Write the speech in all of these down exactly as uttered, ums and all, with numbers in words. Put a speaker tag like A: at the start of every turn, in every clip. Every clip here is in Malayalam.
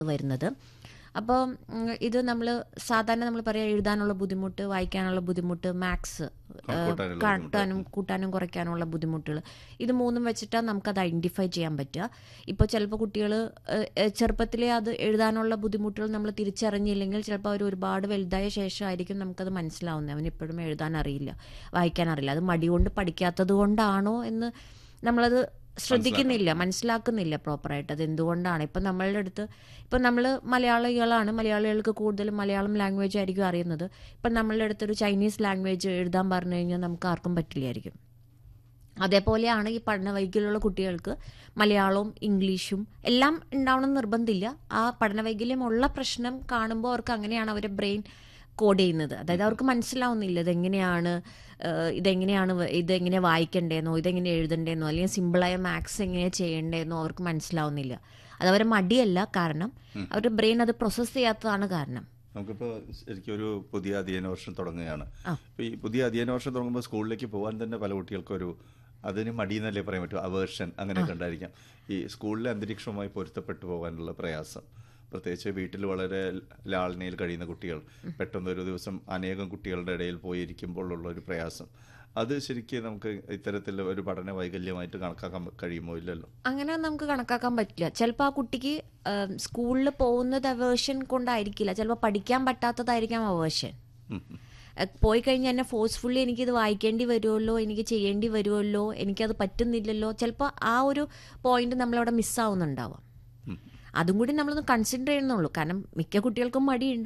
A: വരുന്നത്. അപ്പോൾ ഇത് നമ്മൾ സാധാരണ നമ്മൾ പറയുക എഴുതാനുള്ള ബുദ്ധിമുട്ട്, വായിക്കാനുള്ള ബുദ്ധിമുട്ട്, മാത്സ് കൂട്ടാനും കൂട്ടാനും കുറയ്ക്കാനുള്ള ബുദ്ധിമുട്ടുകൾ, ഇത് മൂന്നും വെച്ചിട്ടാണ് നമുക്കത് ഐഡൻറ്റിഫൈ ചെയ്യാൻ പറ്റുക. ഇപ്പോൾ ചിലപ്പോൾ കുട്ടികൾ ചെറുപ്പത്തിലേ അത് എഴുതാനുള്ള ബുദ്ധിമുട്ടുകൾ നമ്മൾ തിരിച്ചറിഞ്ഞില്ലെങ്കിൽ ചിലപ്പോൾ അവർ ഒരുപാട് വലുതായ ശേഷമായിരിക്കും നമുക്കത് മനസ്സിലാവുന്നത്. അവനിപ്പോഴും എഴുതാൻ അറിയില്ല, വായിക്കാൻ അറിയില്ല. അത് മടി കൊണ്ട് പഠിക്കാത്തത് കൊണ്ടാണോ എന്ന് നമ്മളത് ശ്രദ്ധിക്കുന്നില്ല, മനസ്സിലാക്കുന്നില്ല പ്രോപ്പറായിട്ട് അത് എന്തുകൊണ്ടാണ്. ഇപ്പം നമ്മളുടെ അടുത്ത് ഇപ്പം നമ്മൾ മലയാളികളാണ്, മലയാളികൾക്ക് കൂടുതലും മലയാളം ലാംഗ്വേജ് ആയിരിക്കും അറിയുന്നത്. ഇപ്പം നമ്മളുടെ അടുത്തൊരു ചൈനീസ് ലാംഗ്വേജ് എഴുതാൻ പറഞ്ഞു കഴിഞ്ഞാൽ നമുക്ക് ആർക്കും പറ്റില്ലായിരിക്കും. അതേപോലെയാണ് ഈ പഠന വൈകല്യമുള്ള കുട്ടികൾക്ക് മലയാളവും ഇംഗ്ലീഷും എല്ലാം ഉണ്ടാവണമെന്ന് നിർബന്ധമില്ല. ആ പഠന വൈകല്യമുള്ള പ്രശ്നം കാണുമ്പോൾ അവർക്ക് അങ്ങനെയാണ് അവരുടെ ബ്രെയിൻ കോഡ് ചെയ്യുന്നത്. അതായത് അവർക്ക് മനസ്സിലാവുന്നില്ല ഇതെങ്ങനെയാണ് ഇതെങ്ങനെയാണ് ഇതെങ്ങനെ വായിക്കണ്ടേന്നോ ഇതെങ്ങനെ എഴുതണ്ടേന്നോ അല്ലെങ്കിൽ സിമ്പിളായ മാത്സ് എങ്ങനെയാണ് ചെയ്യേണ്ടതെന്നോ അവർക്ക് മനസ്സിലാവുന്നില്ല. അതവരെ മടിയല്ല, കാരണം അവരുടെ ബ്രെയിൻ അത് പ്രോസസ്സ് ചെയ്യാത്തതാണ് കാരണം.
B: നമുക്കിപ്പോൾ ശരിക്കും ഒരു പുതിയ അധ്യയന വർഷം തുടങ്ങുകയാണ്. ഇപ്പോൾ ഈ പുതിയ അധ്യയന വർഷം തുടങ്ങുമ്പോൾ സ്കൂളിലേക്ക് പോകാൻ തന്നെ പല കുട്ടികൾക്കൊരു അതിന് മടിയെന്നല്ലേ പറയാൻ പറ്റും, അവേർഷൻ അങ്ങനെയൊക്കെ ഉണ്ടായിരിക്കാം. ഈ സ്കൂളിലെ അന്തരീക്ഷവുമായി പൊരുത്തപ്പെട്ടു പോകാനുള്ള പ്രയാസം, പ്രത്യേകിച്ച് വീട്ടിൽ വളരെ ലാളനയിൽ കഴിയുന്ന കുട്ടികൾ പെട്ടെന്ന് ഒരു ദിവസം അനേകം കുട്ടികളുടെ ഇടയിൽ പോയിരിക്കുമ്പോഴുള്ള ഒരു പ്രയാസം, അത് ശരിക്കും നമുക്ക് ഇത്തരത്തിൽ ഒരു പഠന വൈകല്യമായിട്ട് കണക്കാക്കാൻ കഴിയുമോ? ഇല്ലല്ലോ,
A: അങ്ങനെ നമുക്ക് കണക്കാക്കാൻ പറ്റില്ല. ചിലപ്പോൾ ആ കുട്ടിക്ക് സ്കൂളിൽ പോകുന്നത് അവേർഷൻ കൊണ്ടായിരിക്കില്ല, ചിലപ്പോൾ പഠിക്കാൻ പറ്റാത്തതായിരിക്കാം അവേർഷൻ. പോയി കഴിഞ്ഞാൽ എന്നെ ഫോഴ്സ്ഫുള്ളി എനിക്കിത് വായിക്കേണ്ടി വരുമല്ലോ, എനിക്ക് ചെയ്യേണ്ടി വരുമല്ലോ, എനിക്കത് പറ്റുന്നില്ലല്ലോ, ചിലപ്പോൾ ആ ഒരു പോയിന്റ് നമ്മളവിടെ മിസ്സാവുന്നുണ്ടാവാം. അതും കൂടി നമ്മളൊന്ന് കൺസിഡർ ചെയ്യുന്നുള്ളൂ. കാരണം മിക്ക കുട്ടികൾക്കും മടിയുണ്ട്,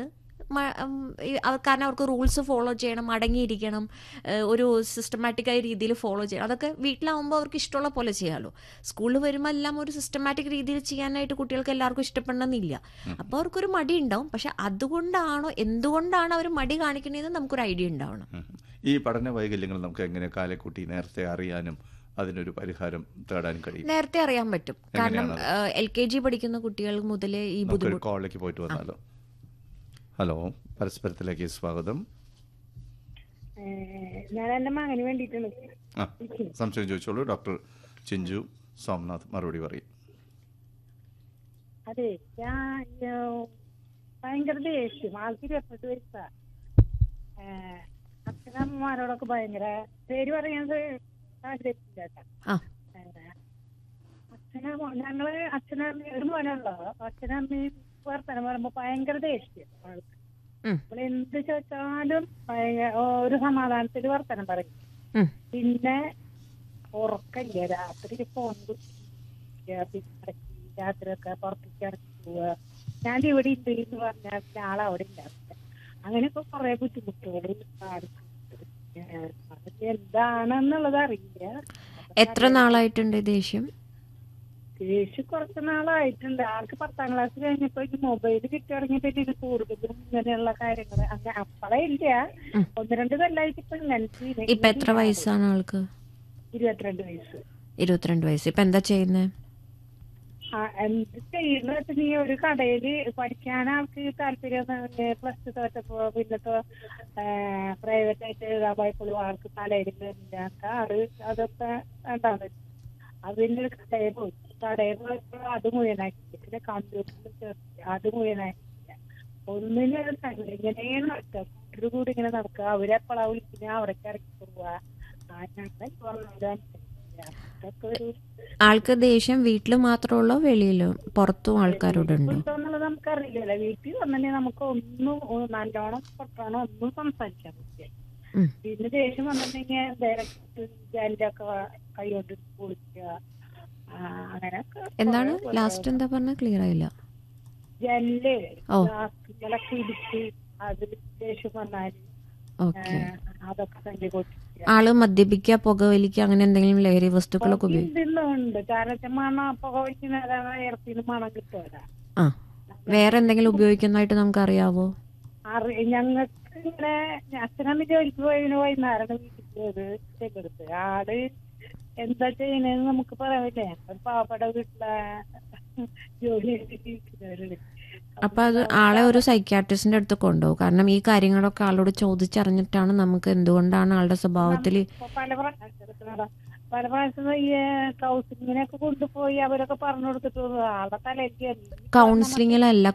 A: കാരണം അവർക്ക് റൂൾസ് ഫോളോ ചെയ്യണം, അടങ്ങിയിരിക്കണം, ഒരു സിസ്റ്റമാറ്റിക്കായ രീതിയിൽ ഫോളോ ചെയ്യണം. അതൊക്കെ വീട്ടിലാവുമ്പോൾ അവർക്ക് ഇഷ്ടമുള്ള പോലെ ചെയ്യാമല്ലോ. സ്കൂളിൽ വരുമ്പോൾ എല്ലാം ഒരു സിസ്റ്റമാറ്റിക് രീതിയിൽ ചെയ്യാനായിട്ട് കുട്ടികൾക്ക് എല്ലാവർക്കും ഇഷ്ടപ്പെടണമെന്നില്ല. അപ്പോൾ അവർക്കൊരു മടി ഉണ്ടാവും. പക്ഷെ അതുകൊണ്ടാണോ എന്തുകൊണ്ടാണ് അവർ മടി കാണിക്കണതെന്ന് നമുക്കൊരു ഐഡിയ ഉണ്ടാവണം.
B: ഈ പഠന വൈകല്യങ്ങൾ നമുക്ക് എങ്ങനെ കാലക്കൂട്ടി നേരത്തെ അറിയാനും അതിനൊരു പരിഹാരം തേടാൻ കഴിയും?
A: നേരത്തെ അറിയാൻ പറ്റും. കാരണം എൽ കെ ജി പഠിക്കുന്ന കുട്ടികൾ മുതലേ ഈ ബുദ്ധിമുട്ട്.
B: കോളിലേക്ക് പോയിട്ട് വന്നാലോ? ഹലോ, പരസ്പരത്തിലേക്ക് സ്വാഗതം.
C: ഞാൻ എന്റെ മകന് വേണ്ടിയിട്ടാണ്.
B: ആ, സംശയം ചോദിച്ചോളൂ. ഡോക്ടർ ചിഞ്ചു സോമനാഥ് മറുപടി പറയും.
C: അതെ, ഞാൻ ഭയങ്കര ദേഷ്യം. ആൾക്ക് ഇരുപത്തെട്ട് വയസ്സാ. അച്ഛനമ്മമാരോടൊക്കെ ഭയങ്കര പേര് പറയുന്നത് അച്ഛനെ ഞങ്ങള് അച്ഛനമ്മ ഒരു മോനുള്ളോ അച്ഛനമ്മയും വർത്തനം പറയുമ്പോ ഭയങ്കര ദേഷ്യം ആൾക്ക്. അപ്പോൾ എന്ത് ചോദിച്ചാലും ഒരു സമാധാനത്തിൽ വർത്തനം പറയും. പിന്നെ ഉറക്കല്ല, രാത്രി ഫോൺ രാത്രിയൊക്കെ പുറത്തേക്ക് ഇറക്കി പോവുക. ഞാൻ ഇവിടെ ഉണ്ട് എന്ന് പറഞ്ഞാൽ ആളവിടെ ഇല്ലാത്ത അങ്ങനെയൊക്കെ കുറെ ബുദ്ധിമുട്ടുകൾ ആൾക്ക്. എന്താണെന്നുള്ളത് അറിയില്ല.
A: എത്ര നാളായിട്ടുണ്ട് ദേഷ്യം?
C: ദേഷ്യം കുറച്ച് നാളായിട്ടുണ്ട്. ആൾക്ക് പത്താം ക്ലാസ് കഴിഞ്ഞപ്പോ ഈ മൊബൈൽ കിട്ടി തുടങ്ങിയപ്പോ ഇത് കൂടുതലും ഇങ്ങനെയുള്ള കാര്യങ്ങൾ അങ്ങനെ അപ്പളേ ഇല്ല, ഒന്ന് രണ്ട് കൊല്ലായിട്ട് ഇപ്പൊ ഇങ്ങനെ.
A: ഇപ്പൊ എത്ര വയസ്സാണ് ആൾക്ക്?
C: ഇരുപത്തിരണ്ട് വയസ്സ്.
A: ഇരുപത്തിരണ്ട് വയസ്സ്. ഇപ്പൊ എന്താ ചെയ്യുന്നത്?
C: എന്ത് ചെയ്യുന്നത്? നീ ഒരു കടയില് പഠിക്കാൻ ആൾക്ക് താല്പര്യം. പ്ലസ് ടു തോറ്റപ്പോ പിന്നത്തെ പ്രൈവറ്റ് ആയിട്ട് എഴുതാൻ പോയപ്പോഴും ആൾക്ക് തലയിലില്ല. ആള് അതൊക്കെ വേണ്ടാന്ന് അതിന്റെ ഒരു കടയിൽ പോയി. കടയിൽ പോയപ്പോ അത് മുഴുവനാക്കി. പിന്നെ കമ്പ്യൂട്ടറിൽ ചേർത്തി അത് മുഴുവനാക്കില്ല. ഒന്നിനും ഇങ്ങനെയാണ് നടക്കുക, കൂട്ടർ കൂടി ഇങ്ങനെ നടക്കുക. അവരെപ്പോഴാ വിളിക്കുന്ന അവിടേക്ക് ഇറക്കി പോവുക.
A: ആൾക്ക് ദേഷ്യം വീട്ടിൽ മാത്രമുള്ളോ വെളിയിലോ പുറത്തും ആൾക്കാരോടുണ്ടോ?
C: നമുക്കറിയില്ലല്ലോ. വീട്ടിൽ വന്നെ നമുക്ക് ഒന്നും നല്ലോണം പൊട്ടാണോ ഒന്നും സംസാരിക്കാൻ പറ്റില്ല. പിന്നെ ദേഷ്യം വന്നിട്ടുണ്ടെങ്കിൽ ജനലൊക്കെ കൈകൊണ്ട് പൊളിക്കുക അങ്ങനെയൊക്കെ.
A: എന്താണ് ലാസ്റ്റ് എന്താ പറഞ്ഞ? ക്ലിയർ ആയില്ല.
C: ജനല് ഗ്ലാസ് ഇടിച്ച് അത് ദേഷ്യം വന്നാല് അതൊക്കെ തല്ലി കൊട്ടി.
A: ആള് മദ്യപിക്കുക, പുകവലിക്കുക, അങ്ങനെ എന്തെങ്കിലും ലഹരി വസ്തുക്കളൊക്കെ
C: ഉപയോഗിക്കുന്നുണ്ട്? കാരണം മണം പുകവലിക്കുന്ന ഇറത്തിന് മണം കിട്ടുമല്ല.
A: ആ, വേറെ എന്തെങ്കിലും ഉപയോഗിക്കുന്നതായിട്ട് നമുക്ക് അറിയാവോ?
C: ഞങ്ങൾക്ക് ഇങ്ങനെ അച്ഛനമ്മ ജോലിക്ക് പോയതിന് വൈകുന്നേരം വീട്ടിൽ പോയത് ചെക്കെടുത്ത് ആള് എന്താ ചെയ്യുന്നതെന്ന് നമുക്ക് പറയാമില്ലേ. ഒരു പാവപ്പെട്ട വീട്ടിലെ ജോലി ജീവിക്കുന്നവരുണ്ട്.
A: അപ്പൊ അത് ആളെ ഒരു സൈക്യാട്രിസ്റ്റിന്റെ അടുത്ത് കൊണ്ടുപോകും. കാരണം ഈ കാര്യങ്ങളൊക്കെ ആളോട് ചോദിച്ചറിഞ്ഞിട്ടാണ് നമുക്ക് എന്തുകൊണ്ടാണ് ആളുടെ സ്വഭാവത്തിൽ
C: പല പല പ്രാവശ്യം ഈ കൗൺസിലിങ്ങിനൊക്കെ കൊണ്ടുപോയി അവരൊക്കെ പറഞ്ഞു കൊടുത്തിട്ട് ആളുടെ തലയ്ക്ക്
A: കൗൺസിലിങ്ങിലല്ല